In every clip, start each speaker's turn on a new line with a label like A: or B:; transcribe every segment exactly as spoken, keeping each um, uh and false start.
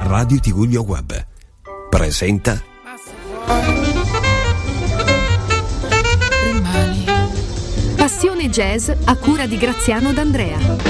A: Radio Tigullio Web presenta
B: Rimani. Passione Jazz a cura di Graziano D'Andrea.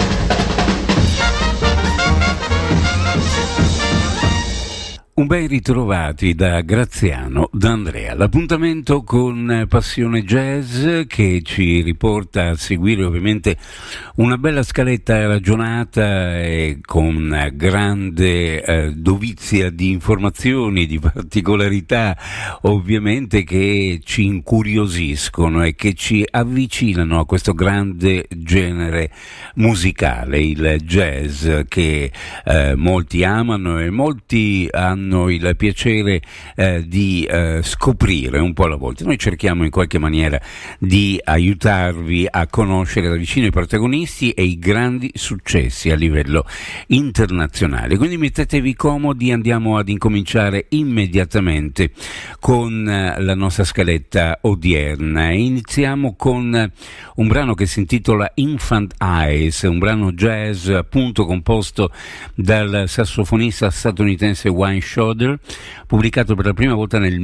C: Un ben ritrovati da Graziano D'Andrea. L'appuntamento con Passione Jazz che ci riporta a seguire ovviamente una bella scaletta ragionata e con grande eh, dovizia di informazioni, di particolarità ovviamente che ci incuriosiscono e che ci avvicinano a questo grande genere musicale, il jazz, che eh, molti amano e molti hanno il piacere eh, di eh, scoprire un po' alla volta. Noi cerchiamo in qualche maniera di aiutarvi a conoscere da vicino i protagonisti e i grandi successi a livello internazionale. Quindi mettetevi comodi, andiamo ad incominciare immediatamente con eh, la nostra scaletta odierna. Iniziamo con un brano che si intitola Infant Eyes, un brano jazz appunto composto dal sassofonista statunitense Wayne Shorter, pubblicato per la prima volta nel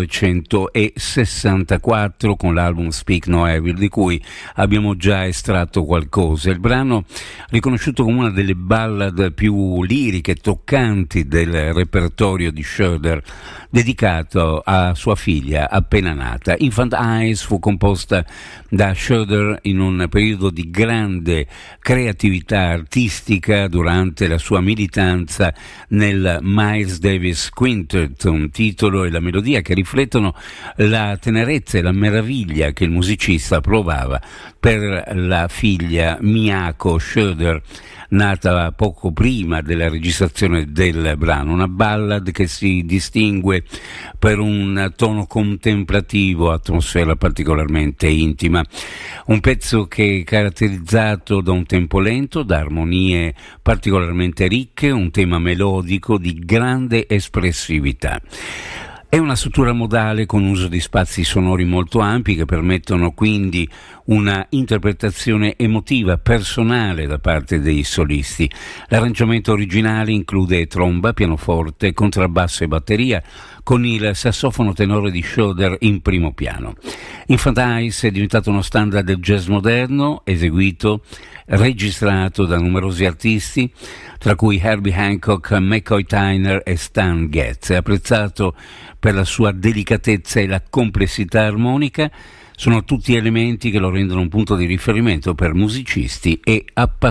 C: millenovecentosessantaquattro con l'album Speak No Evil, di cui abbiamo già estratto qualcosa. Il brano, riconosciuto come una delle ballad più liriche e toccanti del repertorio di Shorter, dedicato a sua figlia appena nata. Infant Eyes fu composta da Shorter in un periodo di grande creatività artistica durante la sua militanza nel Miles Davis Quintet, un titolo e la melodia che riflettono la tenerezza e la meraviglia che il musicista provava per la figlia Miyako Shorter, nata poco prima della registrazione del brano. Una ballad che si distingue per un tono contemplativo, atmosfera particolarmente intima. Un pezzo che è caratterizzato da un tempo lento, da armonie particolarmente ricche, un tema melodico di grande espressività. È una struttura modale con uso di spazi sonori molto ampi che permettono quindi una interpretazione emotiva, personale da parte dei solisti. L'arrangiamento originale include tromba, pianoforte, contrabbasso e batteria, con il sassofono tenore di Shorter in primo piano. Infant Eyes è diventato uno standard del jazz moderno, eseguito, registrato da numerosi artisti, tra cui Herbie Hancock, McCoy Tyner e Stan Getz. È apprezzato per la sua delicatezza e la complessità armonica. Sono tutti elementi che lo rendono un punto di riferimento per musicisti e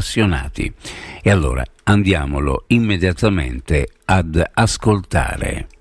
C: appassionati. E allora andiamolo immediatamente ad ascoltare.